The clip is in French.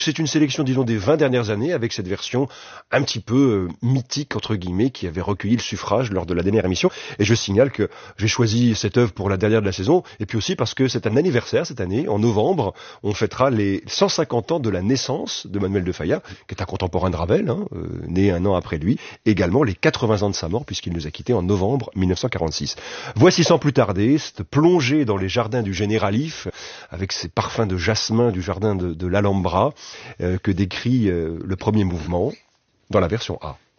C'est une sélection, disons, des 20 dernières années, avec cette version un petit peu mythique, entre guillemets, qui avait recueilli le suffrage lors de la dernière émission. Et je signale que j'ai choisi cette œuvre pour la dernière de la saison, et puis aussi parce que c'est un anniversaire cette année. En novembre, on fêtera les 150 ans de la naissance de Manuel de Falla, qui est un contemporain de Ravel, né un an après lui. Également les 80 ans de sa mort, puisqu'il nous a quittés en novembre 1946. Voici sans plus tarder cette plongée dans les jardins du Général-If, avec ses parfums de jasmin du jardin de l'Alhambra, que décrit le premier mouvement dans la version A.